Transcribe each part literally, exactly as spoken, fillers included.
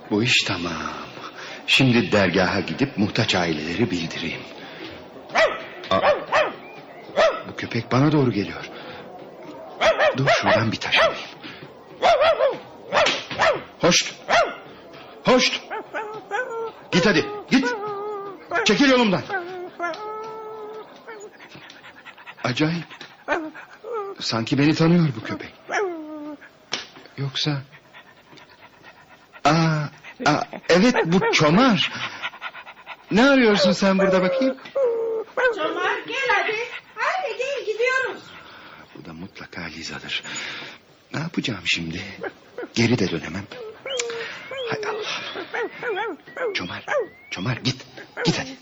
Bu iş tamam. Şimdi dergaha gidip muhtaç aileleri bildireyim. Aa, bu köpek bana doğru geliyor. Dur şuradan bir taş alayım. Hoşt. Hoşt. Git hadi git. Çekil yolumdan. Acayip. Sanki beni tanıyor bu köpek. Yoksa... Aa, aa, evet bu Çomar. Ne arıyorsun sen burada bakayım? Çomar gel hadi. Hadi gel gidiyoruz. Bu da mutlaka Liza'dır. Ne yapacağım şimdi? Geri de dönemem. Hay Allah. Çomar, Çomar git. Git hadi.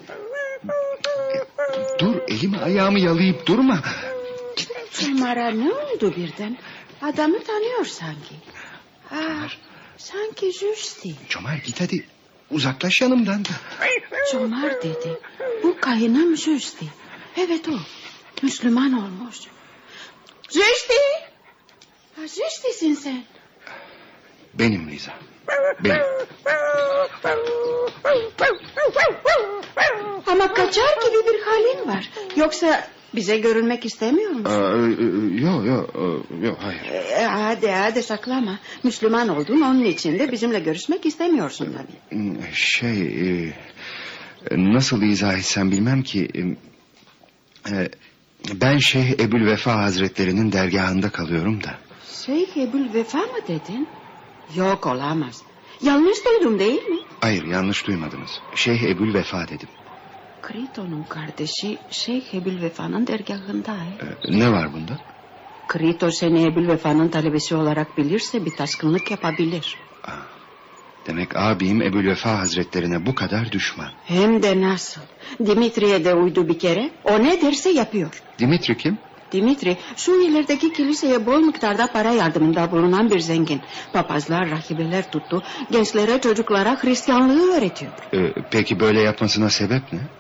Dur elimi ayağımı yalayıp durma. Çomar'a ne oldu birden? Adamı tanıyor sanki. Aa, sanki Justi. Çomar git hadi. Uzaklaş yanımdan da. Çomar dedi. Bu kayınım Justi. Evet o. Müslüman olmuş. Justi. Ha, Justi'sin sen. Benim Liza. Benim. Ama kaçar gibi bir halin var. Yoksa bize görünmek istemiyor musun? Yok yok yok hayır. Ee, hadi hadi saklama. Müslüman oldun, onun için de bizimle görüşmek istemiyorsun tabii. Şey e, nasıl izah etsem bilmem ki. E, ben Şeyh Ebülvefa Hazretlerinin dergahında kalıyorum da. Şeyh Ebülvefa mı dedin? Yok olamaz. Yanlış duydum değil mi? Hayır yanlış duymadınız. Şeyh Ebülvefa dedim. Krito'nun kardeşi Şeyh Ebülvefa'nın dergahında. E, ne var bunda? Krito seni Ebülvefa'nın talebesi olarak bilirse bir taşkınlık yapabilir. Aa, demek abim Ebülvefa Hazretlerine bu kadar düşman. Hem de nasıl? Dimitri'ye de uydu bir kere. O ne derse yapıyor. Dimitri kim? Dimitri şu ilerideki kiliseye bol miktarda para yardımında bulunan bir zengin. Papazlar, rahibeler tuttu. Gençlere, çocuklara Hristiyanlığı öğretiyor. E, peki böyle yapmasına sebep ne?